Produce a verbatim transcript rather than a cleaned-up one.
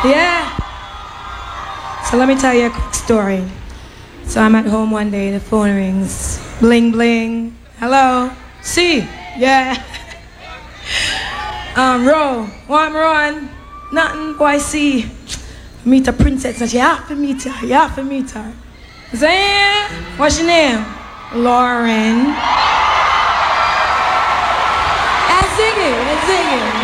Yeah. So let me tell you a quick story. So I'm at home one day, the phone rings. Bling, bling. Hello? See? Yeah. um, Ro, want me run? Nothing. Oh, I see. Meet a princess and she have to meet her. You have to meet her. I say, yeah. What's your name? Lauren. I sing it. I sing it.